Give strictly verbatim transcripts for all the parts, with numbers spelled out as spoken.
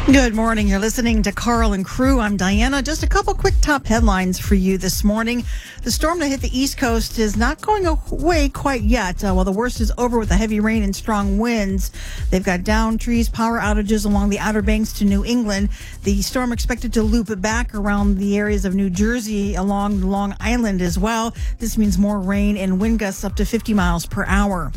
Good morning. You're listening to Carl and Crew. I'm Diana. Just a couple quick top headlines for you this morning. The storm that hit the East Coast is not going away quite yet. Uh, while the worst is over with the heavy rain and strong winds, they've got downed trees, power outages along the Outer Banks to New England. The storm expected to loop back around the areas of New Jersey along Long Island as well. This means more rain and wind gusts up to fifty miles per hour.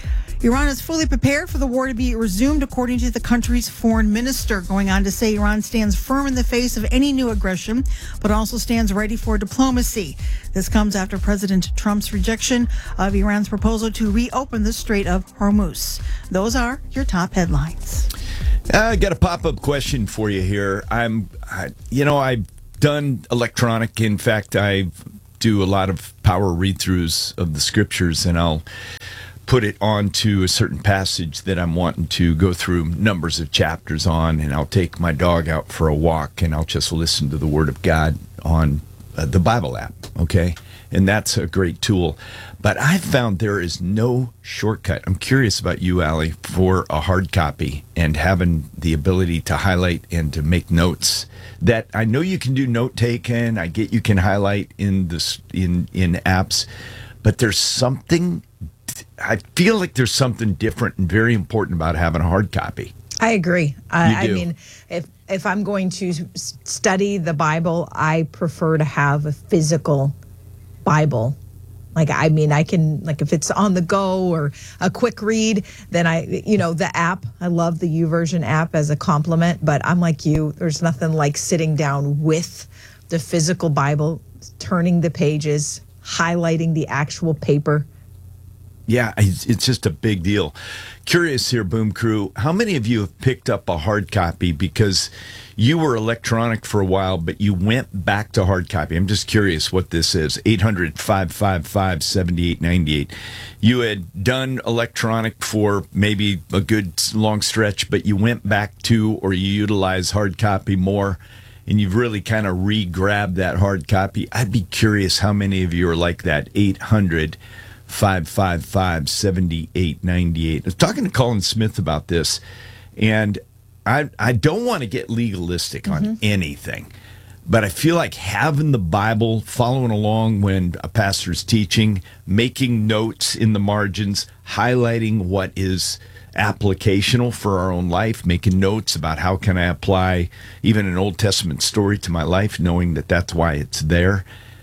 Iran is fully prepared for the war to be resumed, according to the country's foreign minister, going on to say Iran stands firm in the face of any new aggression, but also stands ready for diplomacy. This comes after President Trump's rejection of Iran's proposal to reopen the Strait of Hormuz. Those are your top headlines. I got a pop-up question for you here. I'm, I, you know, I've done electronic. In fact, I do a lot of power read-throughs of the scriptures, and I'll put it onto a certain passage that I'm wanting to go through numbers of chapters on, and I'll take my dog out for a walk, and I'll just listen to the Word of God on uh, the Bible app, okay? And that's a great tool. But I've found there is no shortcut. I'm curious about you, Allie, for a hard copy and having the ability to highlight and to make notes. That I know you can do note-taking. I get you can highlight in this in in apps, but there's something I feel like there's something different and very important about having a hard copy. I agree. I, You do. I mean, if if I'm going to s- study the Bible, I prefer to have a physical Bible. Like, I mean, I can, like, if it's on the go or a quick read, then I, you know, the app, I love the YouVersion app as a compliment, but I'm like you, there's nothing like sitting down with the physical Bible, turning the pages, highlighting the actual paper. Yeah, it's it's just a big deal. Curious here, Boom Crew, how many of you have picked up a hard copy because you were electronic for a while, but you went back to hard copy? I'm just curious what this is. eight hundred, five five five, seven eight nine eight. You had done electronic for maybe a good long stretch, but you went back to or you utilize hard copy more, and you've really kind of re-grabbed that hard copy. I'd be curious how many of you are like that. eight hundred, five five five, seven eight nine eight. I was talking to Colin Smith about this, and I I don't want to get legalistic on mm-hmm. anything, but I feel like having the Bible, following along when a pastor's teaching, making notes in the margins, highlighting what is applicational for our own life, making notes about how can I apply even an Old Testament story to my life, knowing that that's why it's there.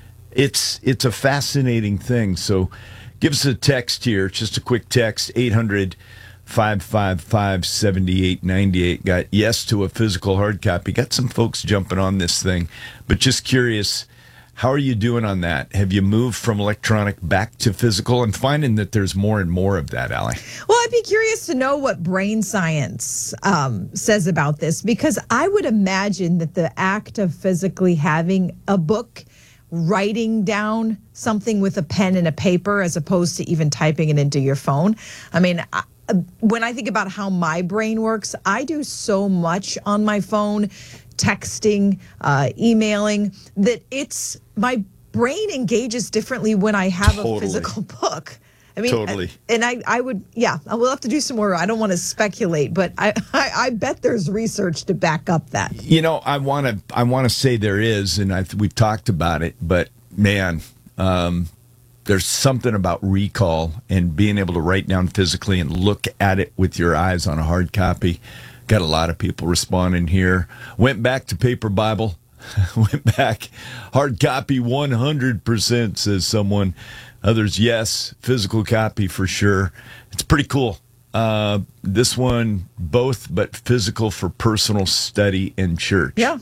It's it's a fascinating thing. So give us a text here, just a quick text, eight hundred, five five five, seven eight nine eight. Got yes to a physical hard copy. Got some folks jumping on this thing, but just curious, how are you doing on that? Have you moved from electronic back to physical? I'm finding that there's more and more of that, Allie. Well, I'd be curious to know what brain science um, says about this, because I would imagine that the act of physically having a book, writing down something with a pen and a paper as opposed to even typing it into your phone. I mean, I, when I think about how my brain works, I do so much on my phone, texting, uh, emailing, that it's my brain engages differently when I have Totally. a physical book. I mean, Totally. and I, I would, yeah, I will have to do some more. I don't want to speculate, but I, I, I bet there's research to back up that. You know, I want to, I want to say there is, and I, we've talked about it, but man, um, there's something about recall and being able to write down physically and look at it with your eyes on a hard copy. Got a lot of people responding here. Went back to paper Bible. Went back. Hard copy one hundred percent, says someone. Others, yes. Physical copy for sure. It's pretty cool. Uh, this one, both, but physical for personal study and church. Yeah.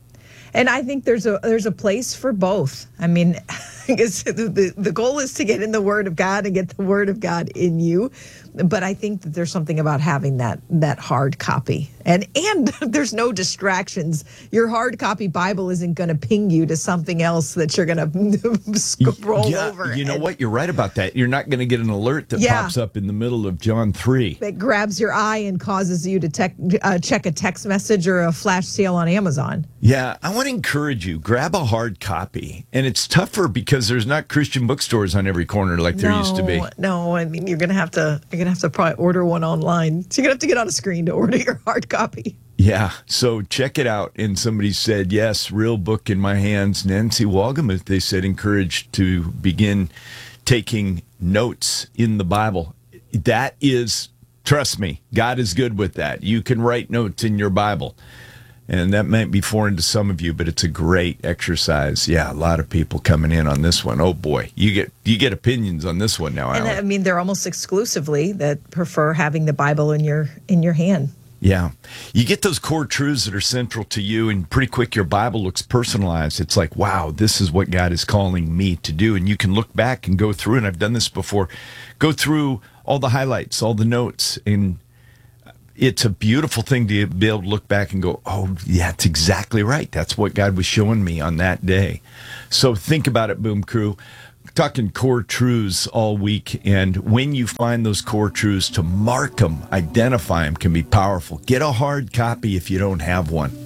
And I think there's a there's a place for both. I mean, I guess the, the goal is to get in the Word of God and get the Word of God in you. But I think that there's something about having that that hard copy. And and there's no distractions. Your hard copy Bible isn't going to ping you to something else that you're going to scroll yeah, over. You know and, what? You're right about that. You're not going to get an alert that Yeah. pops up in the middle of John three. that grabs your eye and causes you to tech, uh, check a text message or a flash sale on Amazon. Yeah, I want to encourage you, grab a hard copy. And it's tougher because there's not Christian bookstores on every corner like there no, used to be. No, I mean, you're going to have to, you're going to have to probably order one online. So you're going to have to get on a screen to order your hard copy. Yeah. Yeah, so check it out. And somebody said, yes, real book in my hands. Nancy Wolgemuth, they said, encouraged to begin taking notes in the Bible. That is, trust me, God is good with that. You can write notes in your Bible. And that might be foreign to some of you, but it's a great exercise. Yeah, a lot of people coming in on this one. Oh boy, you get you get opinions on this one now, And Alan. I mean, they're almost exclusively that prefer having the Bible in your in your hand. Yeah. You get those core truths that are central to you, and pretty quick your Bible looks personalized. It's like, wow, this is what God is calling me to do. And you can look back and go through, and I've done this before, go through all the highlights, all the notes, and it's a beautiful thing to be able to look back and go, oh, yeah, that's exactly right. That's what God was showing me on that day. So think about it, Boom Crew. Talking core truths all week, and when you find those core truths, to mark them, identify them, can be powerful. Get a hard copy if you don't have one.